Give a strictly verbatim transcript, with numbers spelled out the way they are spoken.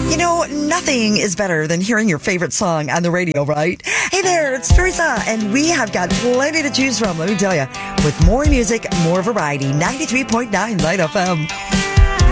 You know, nothing is better than hearing your favorite song on the radio, right? Hey there, it's Teresa, and we have got plenty to choose from, let me tell you. With more music, more variety, ninety-three point nine Light F M.